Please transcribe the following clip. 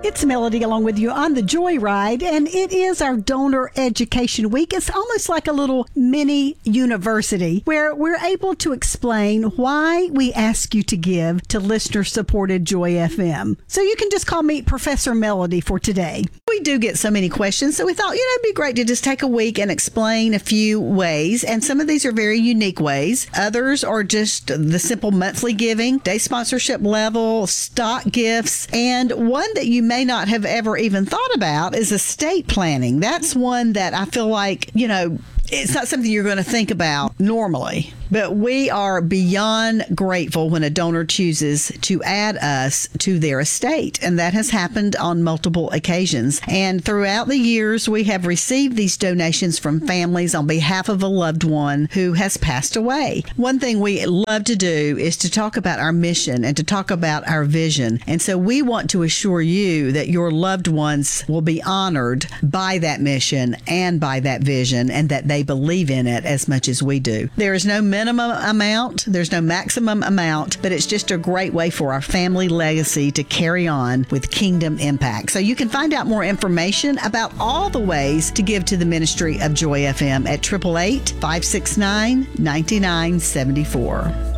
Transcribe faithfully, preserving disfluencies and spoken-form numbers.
It's Melody along with you on the Joyride, and it is our Donor Education Week. It's almost like a little mini university where we're able to explain why we ask you to give to listener-supported Joy F M. So you can just call me Professor Melody for today. We do get so many questions, so we thought, you know, it'd be great to just take a week and explain a few ways, and some of these are very unique ways. Others are just the simple monthly giving, day sponsorship level, stock gifts, and one that you may not have ever even thought about is estate planning. That's one that I feel like, you know, it's not something you're going to think about normally, but we are beyond grateful when a donor chooses to add us to their estate, and that has happened on multiple occasions. And throughout the years, we have received these donations from families on behalf of a loved one who has passed away. One thing we love to do is to talk about our mission and to talk about our vision, and so we want to assure you that your loved ones will be honored by that mission and by that vision, and that they They believe in it as much as we do. There is no minimum amount, there's no maximum amount, but it's just a great way for our family legacy to carry on with kingdom impact. So you can find out more information about all the ways to give to the ministry of Joy F M at eight eight eight, five six nine, nine nine seven four.